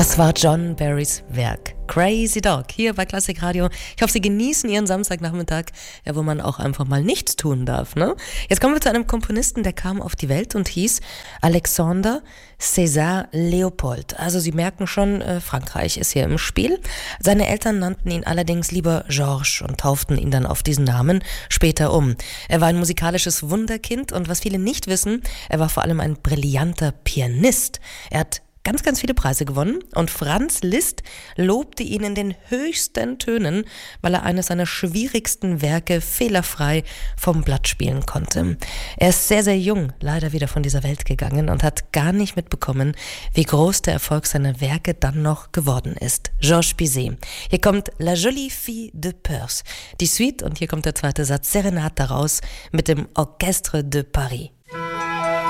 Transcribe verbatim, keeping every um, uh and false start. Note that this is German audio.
Das war John Barrys Werk. Crazy Dog, hier bei Klassik Radio. Ich hoffe, Sie genießen Ihren Samstagnachmittag, ja, wo man auch einfach mal nichts tun darf, ne? Jetzt kommen wir zu einem Komponisten, der kam auf die Welt und hieß Alexandre César Léopold. Also Sie merken schon, äh, Frankreich ist hier im Spiel. Seine Eltern nannten ihn allerdings lieber Georges und tauften ihn dann auf diesen Namen später um. Er war ein musikalisches Wunderkind und was viele nicht wissen, er war vor allem ein brillanter Pianist. Er hat ganz, ganz viele Preise gewonnen und Franz Liszt lobte ihn in den höchsten Tönen, weil er eines seiner schwierigsten Werke fehlerfrei vom Blatt spielen konnte. Er ist sehr, sehr jung leider wieder von dieser Welt gegangen und hat gar nicht mitbekommen, wie groß der Erfolg seiner Werke dann noch geworden ist. Georges Bizet. Hier kommt La Jolie Fille de Perse, die Suite, und hier kommt der zweite Satz, Serenade daraus mit dem Orchestre de Paris.